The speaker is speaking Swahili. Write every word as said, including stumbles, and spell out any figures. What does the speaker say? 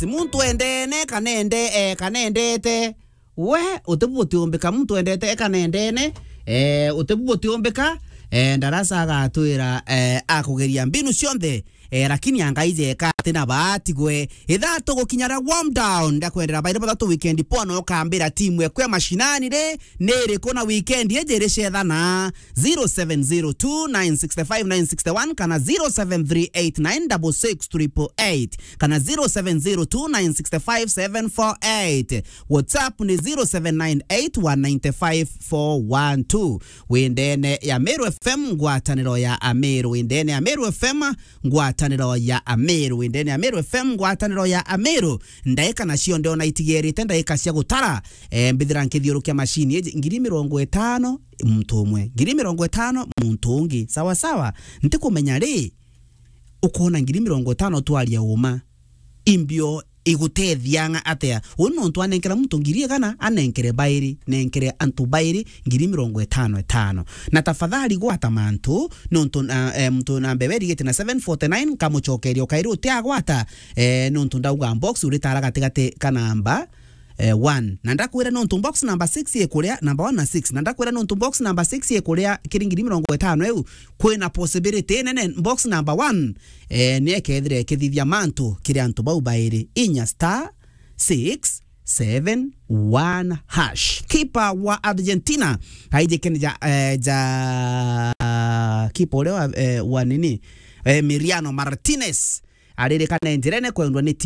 muntu endene kanende eh kanendete we utebuti ombeka muntu endete kanendene eh utebuti ombeka eh ndarasa agatwira eh akugeria mbinu cionthe eh lakini angaize kati na bahati gwe ithato gukinyara warm down ndakwendera baire batatu weekend pono kambira timu ekwe mashinani re nere kona weekend ejere shethana zero seven zero two nine six five nine six one kana zero seven three eight nine six six eight eight eight kana zero seven zero two nine six five seven four eight WhatsApp ni zero seven nine eight one nine five four one two wendene ya Meru F M ngwataniro ya Ameru wendene ya Meru F M ngwataniro ya Ameru wendene ya Meru F M ngwataniro ya Ameru ndaika na cio ndio na itigerite ndaika cia gutara eh mbithira nkithiurukia machine ngiri mirongo itano muntu umwe ngiri mirongo itano muntu ungi sawa sawa ntikumenya ri ukona ngiri mirongo itano twaria uma imbio igutethia atia uno ntu anenkera muntu ngiri kana anenkere bairi nenkere antu bairi ngiri mirongo itano itano na tafadhali gwata mantu nontu mtu na mbeberi gete na seven forty nine kamuchokerio kairo tia gwata eh nontu ndauga box uritara gatigate kanamba eh one na ndakwira nontu box number six ye kuria number one na six na ndakwira nontu box number six ye kuria kiringiri mirongo itano eu kwina possibility nene box number one eh ne kethire kithithia mantu kiri antu bau bairi inya star six seven one hash kipa wa Argentina haije kenja eh, ja kipa ule wa, eh, wa nini eh, Miriano Martinez alire kana endirene kwendwa ni